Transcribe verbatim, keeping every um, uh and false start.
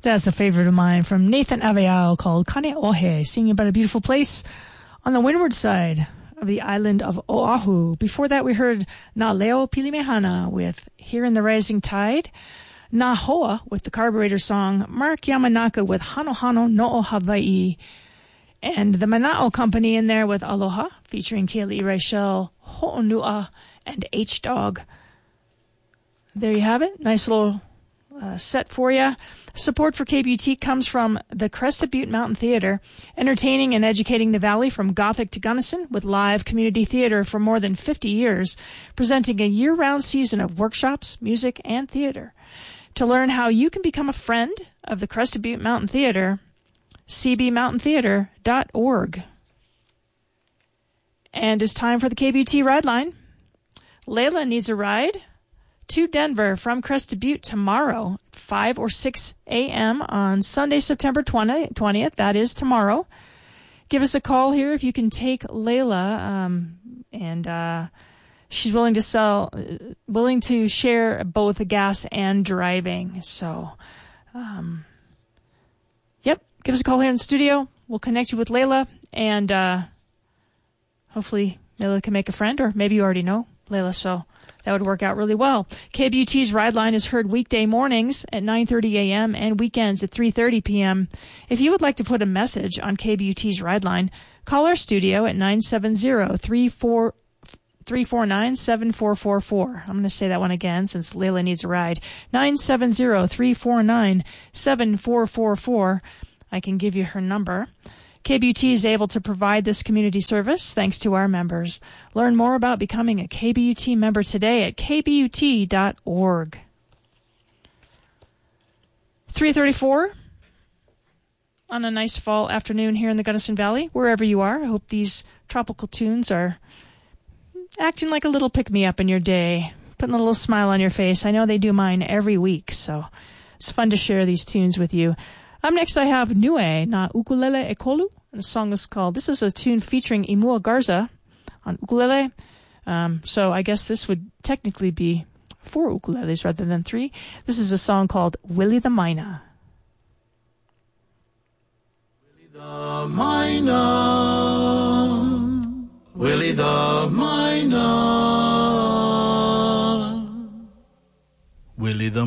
That's a favorite of mine from Nathan Aviao called Kane Ohe, singing about a beautiful place on the windward side of the island of Oahu. Before that, we heard Na Leo Pilimehana with Here in the Rising Tide, Na Hoa with the Carburetor song, Mark Yamanaka with Hano Hano no Hawaii, and the Mana'o Company in there with Aloha, featuring Kaylee Rachel, Ho'onua, and H-Dog. There you have it. Nice little uh, set for you. Support for K B U T comes from the Crested Butte Mountain Theater, entertaining and educating the Valley from Gothic to Gunnison with live community theater for more than fifty years, presenting a year-round season of workshops, music, and theater. To learn how you can become a friend of the Crested Butte Mountain Theater, c b mountain theater dot org. And it's time for the K B U T Ride Line. Layla needs a ride to Denver from Crested Butte tomorrow, five or six a.m. on Sunday, September twentieth. That is tomorrow. Give us a call here if you can take Layla, um, and uh, she's willing to sell, uh, willing to share both gas and driving. So, um, yep, give us a call here in the studio. We'll connect you with Layla, and uh, hopefully Layla can make a friend, or maybe you already know Layla, so that would work out really well. K B U T's Ride Line is heard weekday mornings at nine thirty a.m. and weekends at three thirty p.m. If you would like to put a message on K B U T's Ride Line, call our studio at nine seven zero, three four nine, seven four four four. I'm going to say that one again since Layla needs a ride. nine seven zero, three four nine, seven four four four. I can give you her number. K B U T is able to provide this community service thanks to our members. Learn more about becoming a K B U T member today at k b u t dot org. three thirty-four on a nice fall afternoon here in the Gunnison Valley, wherever you are. I hope these tropical tunes are acting like a little pick-me-up in your day, putting a little smile on your face. I know they do mine every week, so it's fun to share these tunes with you. Up next, I have Nue na Ukulele Ekolu, and the song is called, this is a tune featuring Imua Garza on ukulele, um, so I guess this would technically be four ukuleles rather than three. This is a song called Willie the Miner. Willie the Miner, Willie the Miner.